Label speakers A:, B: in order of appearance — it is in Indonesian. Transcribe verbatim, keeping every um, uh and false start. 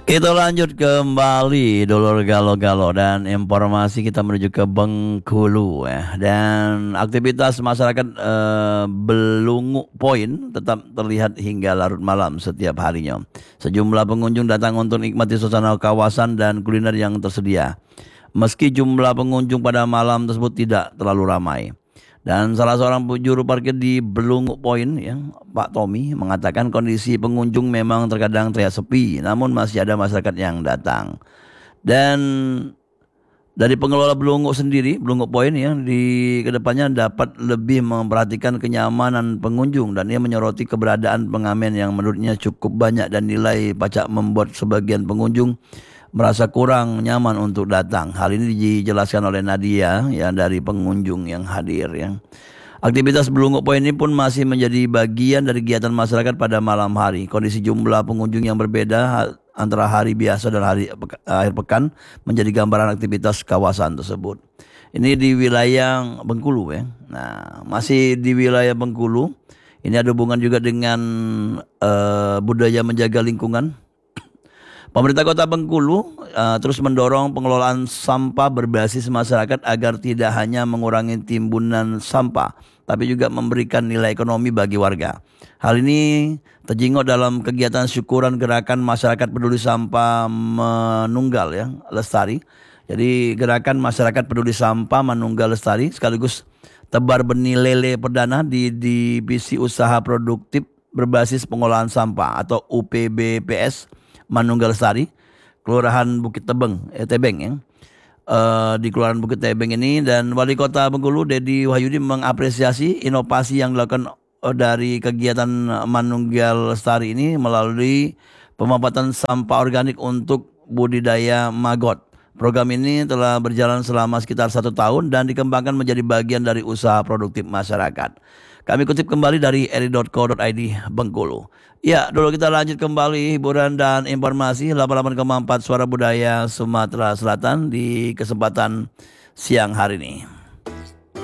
A: Kita lanjut kembali dulur galo-galo dan informasi kita menuju ke Bengkulu ya. Dan aktivitas masyarakat eh, Belungu Point tetap terlihat hingga larut malam setiap harinya. Sejumlah pengunjung datang untuk menikmati suasana kawasan dan kuliner yang tersedia. Meski jumlah pengunjung pada malam tersebut tidak terlalu ramai. Dan salah seorang juru parkir di Belungu Point, ya, Pak Tommy, mengatakan kondisi pengunjung memang terkadang terlihat sepi, namun masih ada masyarakat yang datang. Dan dari pengelola Belungu sendiri, Belungu Point, ya, di kedepannya dapat lebih memperhatikan kenyamanan pengunjung, dan ia menyoroti keberadaan pengamen yang menurutnya cukup banyak dan nilai pajak membuat sebagian pengunjung merasa kurang nyaman untuk datang. Hal ini dijelaskan oleh Nadia ya dari pengunjung yang hadir ya. Aktivitas Belungu Point ini pun masih menjadi bagian dari kegiatan masyarakat pada malam hari. Kondisi jumlah pengunjung yang berbeda antara hari biasa dan hari peka, akhir pekan menjadi gambaran aktivitas kawasan tersebut. Ini di wilayah Bengkulu ya. Nah, masih di wilayah Bengkulu. Ini ada hubungan juga dengan uh, budaya menjaga lingkungan. Pemerintah Kota Bengkulu uh, terus mendorong pengelolaan sampah berbasis masyarakat agar tidak hanya mengurangi timbunan sampah, tapi juga memberikan nilai ekonomi bagi warga. Hal ini terjenguk dalam kegiatan syukuran gerakan masyarakat peduli sampah Manunggal ya, Lestari. Jadi gerakan masyarakat peduli sampah Manunggal Lestari sekaligus tebar benih lele perdana di divisi usaha produktif berbasis pengolahan sampah atau U P B P S Manunggal Lestari, Kelurahan Bukit Tebeng, eh, Tebeng ya. Uh, di Kelurahan Bukit Tebeng ini, dan Wali Kota Bengkulu Dedi Wahyudi mengapresiasi inovasi yang dilakukan dari kegiatan Manunggal Lestari ini melalui pemanfaatan sampah organik untuk budidaya maggot. Program ini telah berjalan selama sekitar satu tahun dan dikembangkan menjadi bagian dari usaha produktif masyarakat. Kami kutip kembali dari eri titik co titik id Bengkulu. Ya, dulu kita lanjut kembali hiburan dan informasi delapan puluh delapan koma empat Suara Budaya Sumatera Selatan di kesempatan siang hari ini.